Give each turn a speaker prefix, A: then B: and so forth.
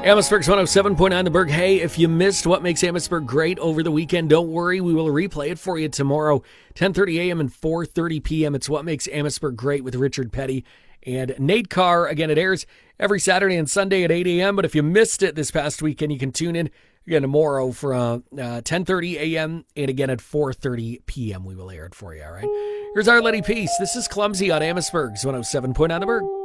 A: Amherstburg's 107.9 The Berg. Hey, if you missed what makes Amherstburg great over the weekend, don't worry. We will replay it for you tomorrow, 10:30 a.m. and 4:30 p.m. It's What Makes Amherstburg Great with Richard Petty and Nate Carr. Again, it airs every Saturday and Sunday at 8 a.m., but if you missed it this past weekend, you can tune in again tomorrow from 10:30 a.m. and again at 4:30 p.m. We will air it for you, all right? Here's Our Lady Peace. This is Clumsy on Amherstburg's 107.9 The Berg.